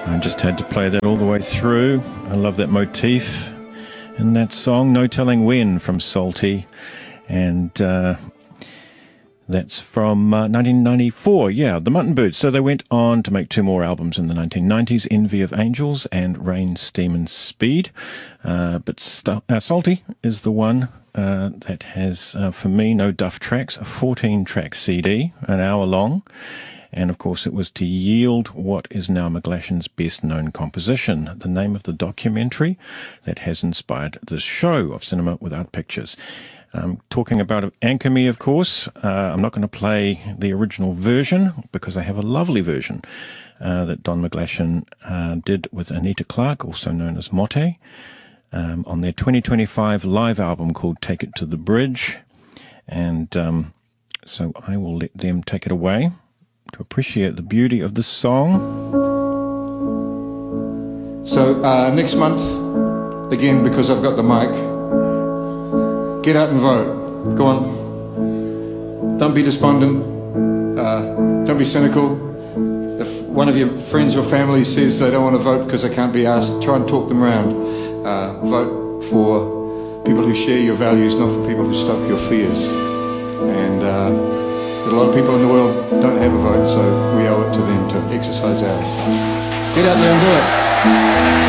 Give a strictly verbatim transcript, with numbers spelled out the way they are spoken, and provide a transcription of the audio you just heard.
I just had to play that all the way through. I love that motif in that song, No Telling When, from Salty. And uh, that's from uh, nineteen ninety-four, yeah, the Mutton Birds. So they went on to make two more albums in the nineteen nineties, Envy of Angels and Rain, Steam and Speed. Uh, but St- uh, Salty is the one uh, that has, uh, for me, no duff tracks, a fourteen-track C D, an hour long. And, of course, it was to yield what is now McGlashan's best-known composition, the name of the documentary that has inspired this show of Cinema Without Pictures. Um, talking about Anchor Me, of course, uh, I'm not going to play the original version because I have a lovely version uh, that Don McGlashan uh, did with Anita Clark, also known as Motte, um, on their twenty twenty-five live album called Take It to the Bridge. And um, so I will let them take it away to appreciate the beauty of the song. So uh, next month, again, because I've got the mic, get out and vote. Go on. Don't be despondent. Uh, don't be cynical. If one of your friends or family says they don't want to vote because they can't be asked, try and talk them around. Uh, vote for people who share your values, not for people who stoke your fears. And uh, a lot of people in the world don't have a vote, so we owe it to them to exercise ours. Get out there and do it.